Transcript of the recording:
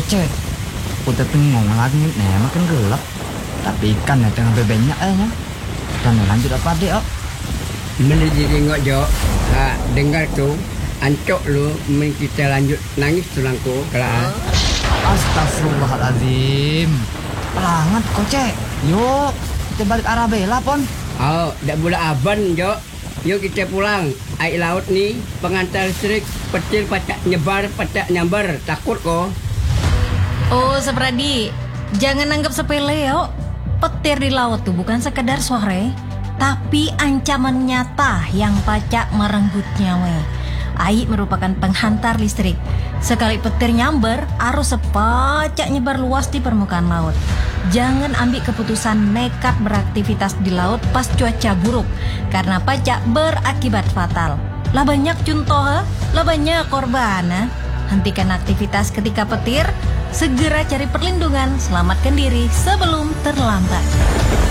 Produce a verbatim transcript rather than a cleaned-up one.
kocek. Udah tengong langit nih, makin gelap. Tapi ikan ya tengah bebanyak aja. Dan lanjut apa deh, oh? Menjadi ngok Jo. Ha, dengar tuh, ancok lu, men kita lanjut nangis tulangku, kelah. Astagfirullahaladzim. Pelangat kocek. Yuk, kita balik arah bela pon. Oh, dak bula aban Jo. Yuk kita pulang. Air laut nih, pengantar listrik, petir pacak nyebar, pacak nyambar, takut kok. Oh, Sepradi, jangan anggap sepele yo. Petir di laut tuh bukan sekedar sore, tapi ancaman nyata yang pacak merenggut nyawa. Air merupakan penghantar listrik. Sekali petir nyamber, arus sepacak nyebar luas di permukaan laut. Jangan ambil keputusan nekat beraktivitas di laut pas cuaca buruk, karena pacak berakibat fatal. Lah banyak contoh, lah banyak korban. Ha? Hentikan aktivitas ketika petir, segera cari perlindungan, selamatkan diri sebelum terlambat.